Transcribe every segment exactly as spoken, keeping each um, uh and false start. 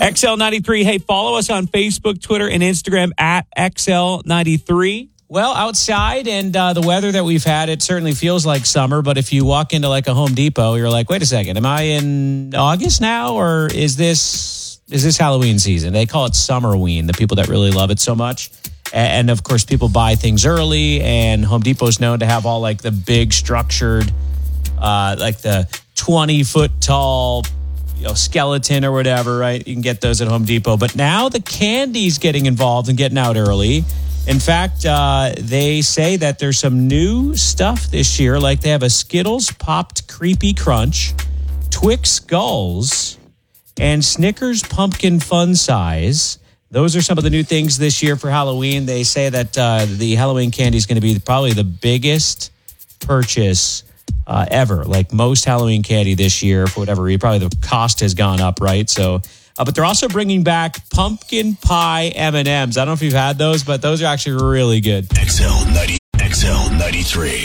X L ninety-three. Hey, follow us on Facebook, Twitter, and Instagram at X L ninety-three. Well, outside and uh, the weather that we've had, it certainly feels like summer. But if you walk into like a Home Depot, you're like, wait a second, am I in August now? Or is this is this Halloween season? They call it Summerween, the people that really love it so much. And, of course, people buy things early. And Home Depot's known to have all like the big structured, uh, like the twenty-foot tall, you know, skeleton or whatever, right? You can get those at Home Depot. But now the candy's getting involved and getting out early. In fact, uh, they say that there's some new stuff this year, like they have a Skittles Popped Creepy Crunch, Twix Skulls, and Snickers Pumpkin Fun Size. Those are some of the new things this year for Halloween. They say that uh, the Halloween candy is going to be probably the biggest purchase uh, ever, like most Halloween candy this year for whatever reason. Probably the cost has gone up, right? So... Uh, but they're also bringing back pumpkin pie M and M's. I don't know if you've had those, but those are actually really good. X L ninety, X L ninety-three.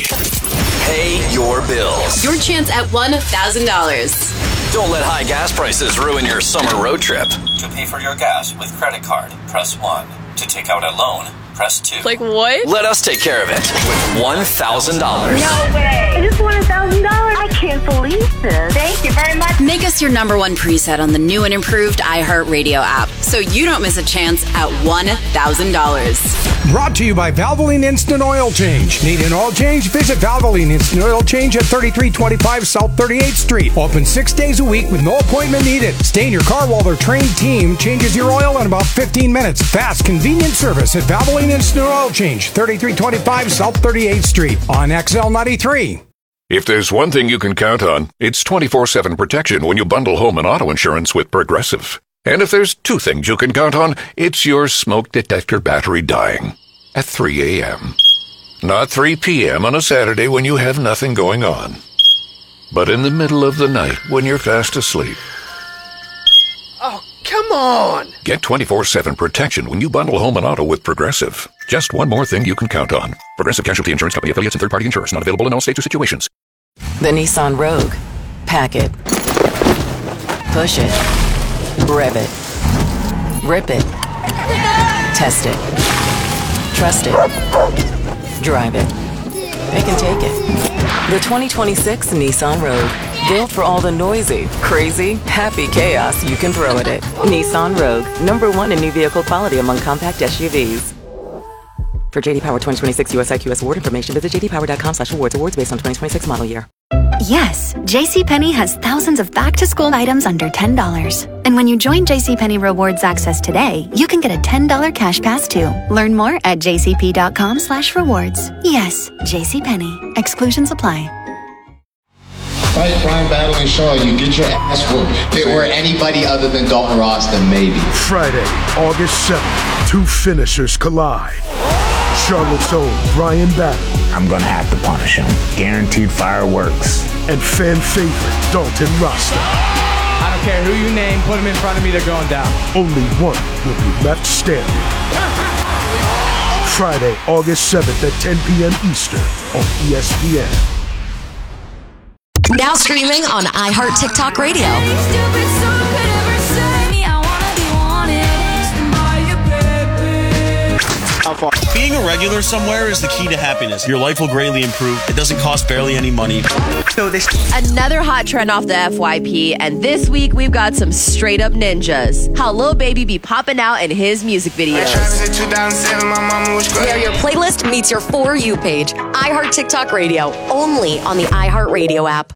Pay your bills. Your chance at one thousand dollars. Don't let high gas prices ruin your summer road trip. To pay for your gas with credit card, press one. To take out a loan, press two. Like what? Let us take care of it with one thousand dollars. No way. I just won one thousand dollars. I can't believe this. Thank you very much. Make us your number one preset on the new and improved iHeartRadio app so you don't miss a chance at one thousand dollars. Brought to you by Valvoline Instant Oil Change. Need an oil change? Visit Valvoline Instant Oil Change at thirty-three twenty-five South thirty-eighth Street. Open six days a week with no appointment needed. Stay in your car while their trained team changes your oil in about fifteen minutes. Fast, convenient service at Valvoline Instant Oil Change, thirty-three twenty-five South thirty-eighth Street on X L ninety-three. If there's one thing you can count on, it's twenty-four seven protection when you bundle home and auto insurance with Progressive. And if there's two things you can count on, it's your smoke detector battery dying at three a.m. Not three p.m. on a Saturday when you have nothing going on, but in the middle of the night when you're fast asleep. Oh, come on! Get twenty-four seven protection when you bundle home and auto with Progressive. Just one more thing you can count on. Progressive Casualty Insurance Company, affiliates, and third-party insurers. Not available in all states or situations. The Nissan Rogue. Pack it. Push it. Rev it. Rip it. Test it. Trust it. Drive it. They can take it. The twenty twenty-six Nissan Rogue. Built for all the noisy, crazy, happy chaos you can throw at it. Nissan Rogue. Number one in new vehicle quality among compact S U Vs. For J D Power twenty twenty-six U S I Q S award information, visit j d power dot com slash awards. Awards based on twenty twenty-six model year. Yes, JCPenney has thousands of back-to-school items under ten dollars. And when you join JCPenney Rewards Access today, you can get a ten dollars cash pass too. Learn more at j c p dot com slash rewards. Yes, JCPenney. Exclusions apply. Fight Brian Battle and Shaw, you get your ass whooped. If it were anybody other than Dalton Ross, then maybe. Friday, August seventh, two finishers collide. Charlotte's own Brian Battle. I'm gonna have to punish him. Guaranteed fireworks. And fan favorite Dalton Rasta. I don't care who you name, put him in front of me, they're going down. Only one will be left standing. Friday, August seventh at ten p.m. Eastern on E S P N. Now streaming on iHeart TikTok Radio. Being a regular somewhere is the key to happiness. Your life will greatly improve. It doesn't cost barely any money. Another hot trend off the F Y P, and this week we've got some straight up ninjas. How Lil Baby be popping out in his music videos. Where your playlist meets your For You page. iHeart TikTok Radio, only on the iHeart Radio app.